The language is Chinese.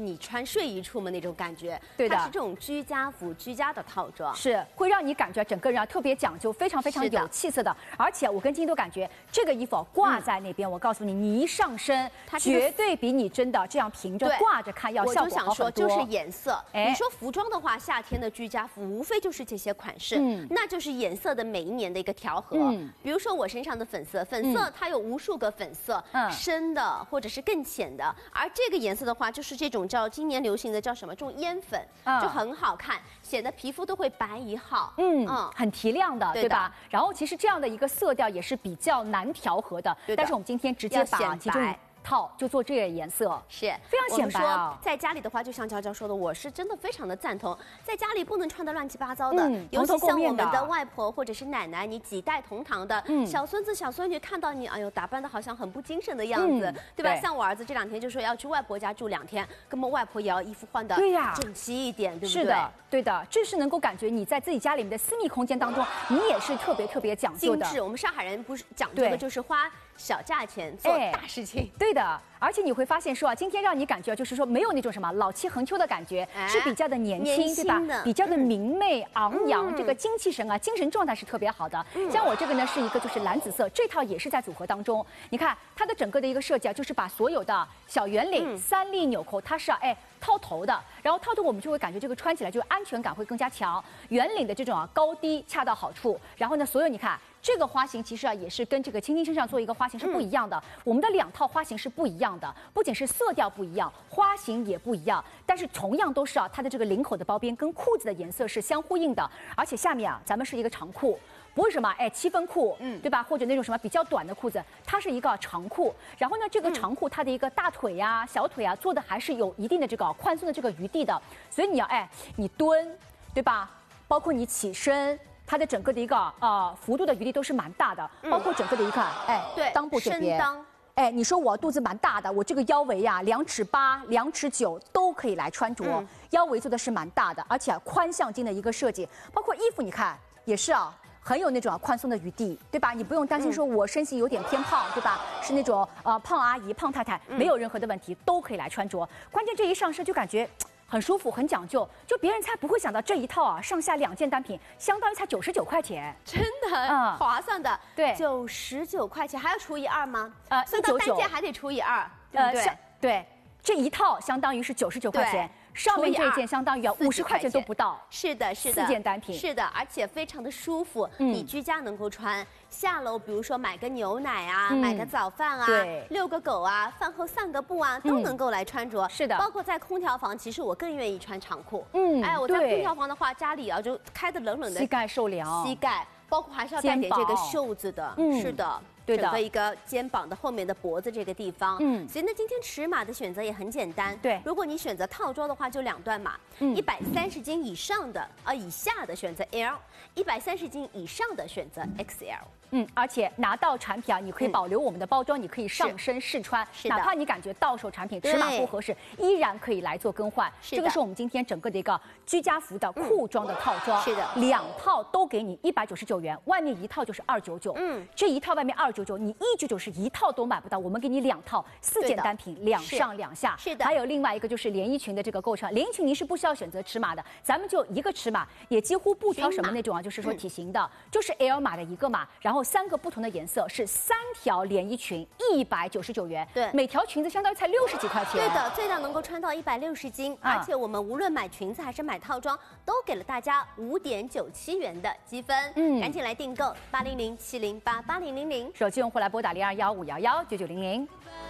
你穿睡衣出门那种感觉。 对的， 它是这种居家服、居家的套装， 是会让你感觉整个人特别讲究，非常有气色的。而且我跟晶晶都感觉这个衣服挂在那边，我告诉你，你一上身，它绝对比你真的这样平着挂着看要效果好很多。 就是颜色。你说服装的话，夏天的居家服无非就是这些款式，那就是颜色的每一年的一个调和。比如说我身上的粉色它有无数个粉色，深的或者是更浅的，而这个颜色的话，就是这种叫今年流行的叫什么，这种烟粉，就很好看，显得皮肤都会白一号， 很提亮的，对吧？然后其实这样的一个色调也是比较难调和的，但是我们今天直接把其中套就做这个颜色， 是非常显白啊。 在家里的话，就像娇娇说的，我是真的非常的赞同，在家里不能穿得乱七八糟的，尤其像我们的外婆或者是奶奶，你几代同堂的，小孙子小孙女看到你，哎呦，打扮的好像很不精神的样子，对吧？像我儿子这2天就说要去外婆家住2天，根本外婆也要衣服换的整齐一点，对不对？ 是的，对的，这是能够感觉你在自己家里面的私密空间当中，你也是特别讲究的。 精致，我们上海人不是讲究的就是花小价钱做大事情， 对的。而且你会发现说啊，今天让你感觉就是说没有那种什么老气横秋的感觉，是比较的年轻，对吧？比较的明媚昂扬，这个精气神啊，精神状态是特别好的。像我这个呢是一个就是蓝紫色，这套也是在组合当中。你看它的整个的一个设计啊，就是把所有的小圆领、3粒纽扣，它是套头的，然后套头我们就会感觉这个穿起来就安全感会更加强。圆领的这种高低恰到好处，然后呢，所有你看。这个花型其实也是跟这个青青身上做一个花型是不一样的。我们的2套花型是不一样的，不仅是色调不一样，花型也不一样。但是同样都是它的这个领口的包边跟裤子的颜色是相呼应的。而且下面咱们是一个长裤，不是什么7分裤，对吧？或者那种什么比较短的裤子，它是一个长裤。然后呢，这个长裤它的一个大腿呀、小腿啊做的还是有一定的这个宽松的这个余地的。所以你要你蹲，对吧？包括你起身。它的整个的一个幅度的余地都是蛮大的，包括整个的一个对裆部这边，你说我肚子蛮大的，我这个腰围呀2.8尺、2.9尺都可以来穿着，腰围做的是蛮大的，而且宽向襟的一个设计，包括衣服你看也是很有那种宽松的余地，对吧？你不用担心说我身形有点偏胖，对吧？是那种胖阿姨、胖太太，没有任何的问题，都可以来穿着。关键这一上身就感觉。很舒服，很讲究，就别人才不会想到这一套上下2件单品，相当于才99块钱， 真的划算的。 对 ，99块钱还要除以2吗？算到单件还得除以2，对不对？ 对，这一套相当于是99块钱。上面这件相当于50块钱都不到， 是的 ，4件单品， 是的，而且非常的舒服，你居家能够穿，下楼比如说买个牛奶啊，买个早饭啊，遛个狗啊，饭后散个步啊，都能够来穿着。 是的， 包括在空调房，其实我更愿意穿长裤。我在空调房的话，家里就开的冷冷的， 膝盖受凉， 膝盖，包括还是要带点这个袖子的，是的。整个一个肩膀的后面的脖子这个地方，所以呢，今天尺码的选择也很简单。 对， 如果你选择套装的话，就2段码，130斤以上的以下的选择 L，130斤以上的选择 XL。 而且拿到产品你可以保留我们的包装，你可以上身试穿，哪怕你感觉到手产品尺码不合适，依然可以来做更换。这个是我们今天整个的一个居家服的裤装的套装， 是的 ，2套都给你199元，外面1套就是299，这一套外面299，你199是1套都买不到，我们给你2套4件单品，2上2下， 是的。 还有另外一个就是连衣裙的这个构成，连衣裙您是不需要选择尺码的，咱们就一个尺码，也几乎不挑什么那种就是说体型的，就是 L 码的一个码，然后3个不同的颜色，是3条连衣裙，199元。 对， 每条裙子相当于才60几块钱。 对的，最大能够穿到160斤，而且我们无论买裙子还是买套装，都给了大家5.97元的积分。赶紧来订购800708800， 手机用户来拨打0215119900。